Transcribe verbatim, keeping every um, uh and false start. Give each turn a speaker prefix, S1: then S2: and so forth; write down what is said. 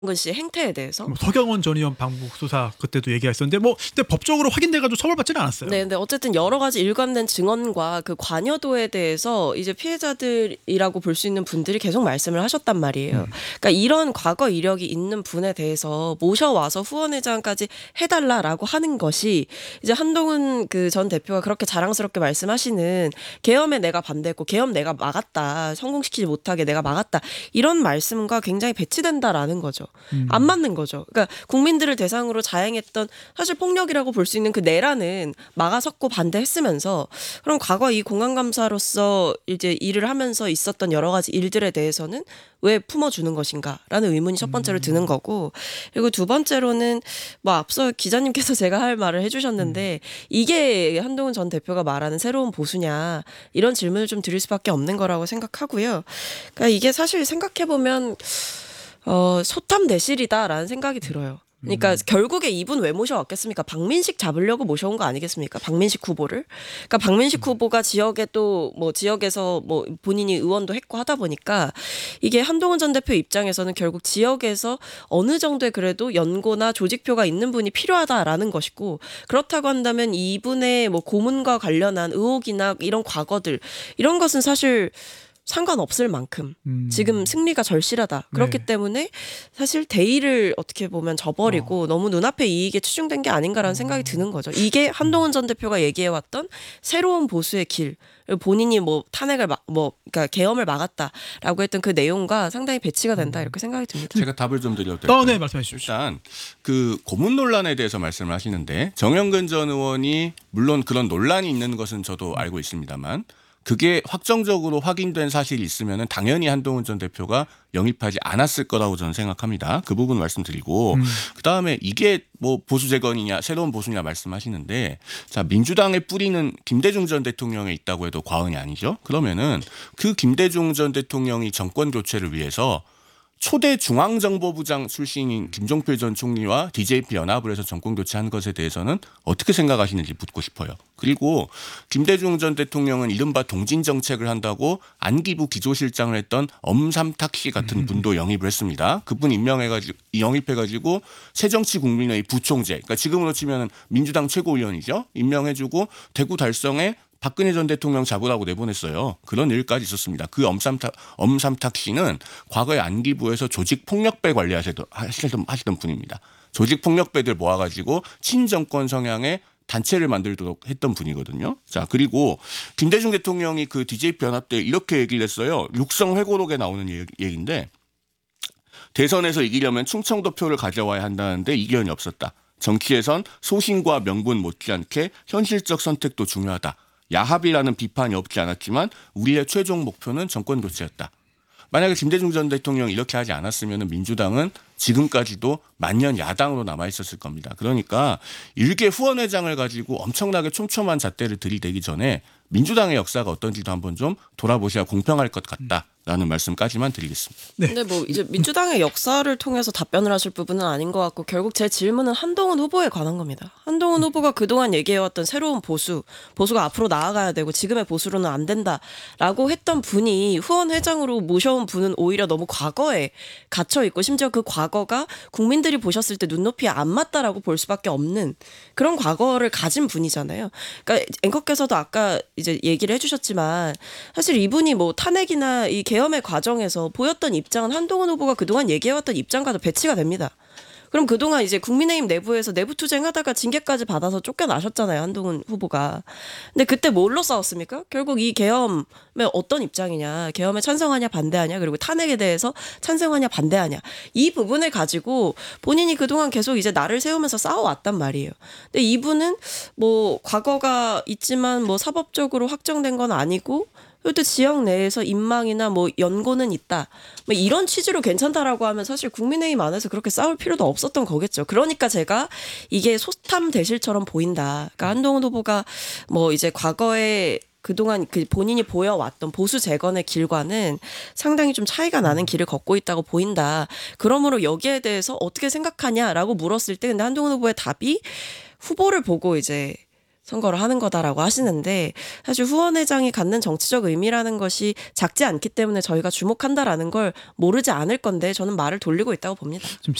S1: 건 씨의 행태에 대해서.
S2: 뭐 서경원 전 의원 방북 수사 그때도 얘기했었는데 뭐 근데 법적으로 확인돼가지고 처벌받지는 않았어요.
S1: 네, 근데 어쨌든 여러 가지 일관된 증언과 그 관여도에 대해서 이제 피해자들이라고 볼 수 있는 분들이 계속 말씀을 하셨단 말이에요.
S2: 음.
S1: 그러니까 이런 과거 이력이 있는 분에 대해서 모셔와서 후원회장까지 해달라라고 하는 것이 이제 한동훈 그 전 대표가 그렇게 자랑스럽게 말씀하시는 계엄에 내가 반대했고 계엄 내가 막았다, 성공시키지 못하게 내가 막았다, 이런 말씀과 굉장히 배치된다라는 거죠.
S2: 음.
S1: 안 맞는 거죠. 그러니까 국민들을 대상으로 자행했던 사실 폭력이라고 볼 수 있는 그 내란은 막아섰고 반대했으면서 그럼 과거 이 공안감사로서 이제 일을 하면서 있었던 여러 가지 일들에 대해서는 왜 품어주는 것인가라는 의문이 첫 번째로 드는 거고, 그리고 두 번째로는 뭐 앞서 기자님께서 제가 할 말을 해주셨는데 이게 한동훈 전 대표가 말하는 새로운 보수냐, 이런 질문을 좀 드릴 수밖에 없는 거라고 생각하고요. 그러니까 이게 사실 생각해보면 어, 소탐대실이다라는 생각이 들어요. 그러니까 음. 결국에 이분 왜 모셔왔겠습니까? 박민식 잡으려고 모셔온 거 아니겠습니까? 박민식 후보를. 그러니까 박민식 음. 후보가 지역에 또 뭐 지역에서 뭐 본인이 의원도 했고 하다 보니까 이게 한동훈 전 대표 입장에서는 결국 지역에서 어느 정도의 그래도 연고나 조직표가 있는 분이 필요하다라는 것이고, 그렇다고 한다면 이분의 뭐 고문과 관련한 의혹이나 이런 과거들, 이런 것은 사실 상관없을 만큼 음. 지금 승리가 절실하다. 그렇기 네. 때문에 사실 대의를 어떻게 보면 저버리고 어. 너무 눈앞에 이익에 치중된 게 아닌가라는 어. 생각이 드는 거죠. 이게 한동훈 전 대표가 얘기해왔던 새로운 보수의 길, 본인이 뭐 탄핵을 막, 뭐 그러니까 계엄을 막았다라고 했던 그 내용과 상당히 배치가 된다, 이렇게 생각이 듭니다.
S3: 제가 답을 좀 드려도 될까요?
S2: 어, 네, 말씀해 주십시오.
S3: 일단 그 고문 논란에 대해서 말씀을 하시는데 정영근 전 의원이 물론 그런 논란이 있는 것은 저도 알고 있습니다만 그게 확정적으로 확인된 사실이 있으면 당연히 한동훈 전 대표가 영입하지 않았을 거라고 저는 생각합니다. 그 부분 말씀드리고 음. 그다음에 이게 뭐 보수 재건이냐 새로운 보수냐 말씀하시는데, 자 민주당의 뿌리는 김대중 전 대통령에 있다고 해도 과언이 아니죠. 그러면은 그 김대중 전 대통령이 정권 교체를 위해서 초대 중앙정보부장 출신인 김종필 전 총리와 디제이피 연합을 해서 정권 교체한 것에 대해서는 어떻게 생각하시는지 묻고 싶어요. 그리고 김대중 전 대통령은 이른바 동진 정책을 한다고 안기부 기조실장을 했던 엄삼탁 씨 같은 분도 영입을 했습니다. 그분 임명해가지고 영입해가지고 새정치국민회의 부총재, 그러니까 지금으로 치면 민주당 최고위원이죠. 임명해주고 대구 달성에 박근혜 전 대통령 잡으라고 내보냈어요. 그런 일까지 있었습니다. 그 엄삼탁, 엄삼탁 씨는 과거에 안기부에서 조직폭력배 관리하시던 하시던, 하시던 분입니다. 조직폭력배들 모아가지고 친정권 성향의 단체를 만들도록 했던 분이거든요. 자, 그리고 김대중 대통령이 그 디제이피 연합 때 이렇게 얘기를 했어요. 육성회고록에 나오는 얘기인데, 대선에서 이기려면 충청도 표를 가져와야 한다는데 이견이 없었다. 정치에선 소신과 명분 못지않게 현실적 선택도 중요하다. 야합이라는 비판이 없지 않았지만 우리의 최종 목표는 정권 교체였다. 만약에 김대중 전 대통령이 이렇게 하지 않았으면 민주당은 지금까지도 만년 야당으로 남아있었을 겁니다. 그러니까 일개 후원회장을 가지고 엄청나게 촘촘한 잣대를 들이대기 전에 민주당의 역사가 어떤지도 한번 좀 돌아보셔야 공평할 것 같다라는 말씀까지만 드리겠습니다.
S1: 네. 근데 뭐 이제 민주당의 역사를 통해서 답변을 하실 부분은 아닌 것 같고, 결국 제 질문은 한동훈 후보에 관한 겁니다. 한동훈 후보가 그동안 얘기해왔던 새로운 보수, 보수가 앞으로 나아가야 되고 지금의 보수로는 안 된다라고 했던 분이 후원회장으로 모셔온 분은 오히려 너무 과거에 갇혀있고, 심지어 그 과거가 국민들이 보셨을 때 눈높이에 안 맞다라고 볼 수밖에 없는 그런 과거를 가진 분이잖아요. 그러니까 앵커께서도 아까 이제 얘기를 해주셨지만 사실 이분이 뭐 탄핵이나 이 계엄의 과정에서 보였던 입장은 한동훈 후보가 그동안 얘기해왔던 입장과도 배치가 됩니다. 그럼 그동안 이제 국민의힘 내부에서 내부투쟁하다가 징계까지 받아서 쫓겨나셨잖아요, 한동훈 후보가. 근데 그때 뭘로 싸웠습니까? 결국 이 계엄에 어떤 입장이냐, 계엄에 찬성하냐 반대하냐, 그리고 탄핵에 대해서 찬성하냐 반대하냐, 이 부분을 가지고 본인이 그동안 계속 이제 날을 세우면서 싸워왔단 말이에요. 근데 이분은 뭐 과거가 있지만 뭐 사법적으로 확정된 건 아니고 또 지역 내에서 인망이나 뭐 연고는 있다, 뭐 이런 취지로 괜찮다라고 하면 사실 국민의힘 안에서 그렇게 싸울 필요도 없었던 거겠죠. 그러니까 제가 이게 소탐 대실처럼 보인다. 그러니까 한동훈 후보가 뭐 이제 과거에 그동안 그 본인이 보여왔던 보수 재건의 길과는 상당히 좀 차이가 나는 길을 걷고 있다고 보인다. 그러므로 여기에 대해서 어떻게 생각하냐라고 물었을 때 근데 한동훈 후보의 답이 후보를 보고 이제 선거를 하는 거다라고 하시는데 사실 후원회장이 갖는 정치적 의미라는 것이 작지 않기 때문에 저희가 주목한다라는 걸 모르지 않을 건데 저는 말을 돌리고 있다고 봅니다.
S2: 지금